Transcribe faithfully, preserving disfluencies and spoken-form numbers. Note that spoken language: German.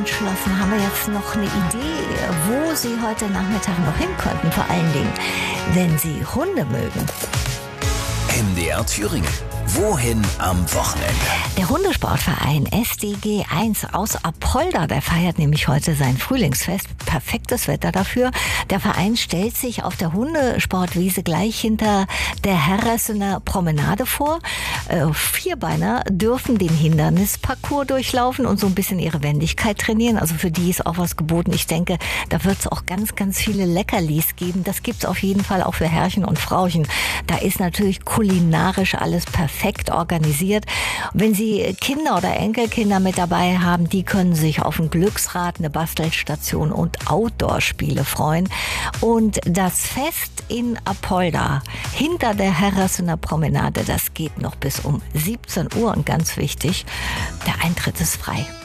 entschlossen, haben wir jetzt noch eine Idee, wo Sie heute Nachmittag noch hin könnten, vor allen Dingen, wenn Sie Hunde mögen. M D R Thüringen. Wohin am Wochenende? Der Hundesportverein S D G eins aus Apolda, der feiert nämlich heute sein Frühlingsfest. Perfektes Wetter dafür. Der Verein stellt sich auf der Hundesportwiese gleich hinter der Herressener Promenade vor. Äh, Vierbeiner dürfen den Hindernisparcours durchlaufen und so ein bisschen ihre Wendigkeit trainieren. Also für die ist auch was geboten. Ich denke, da wird es auch ganz, ganz viele Leckerlis geben. Das gibt's auf jeden Fall auch für Herrchen und Frauchen. Da ist natürlich kulinarisch alles perfekt organisiert. Wenn Sie Kinder oder Enkelkinder mit dabei haben, die können sich auf ein Glücksrad, eine Bastelstation und Outdoor-Spiele freuen. Und das Fest in Apolda hinter der Herressener Promenade, das geht noch bis um siebzehn Uhr und ganz wichtig, der Eintritt ist frei.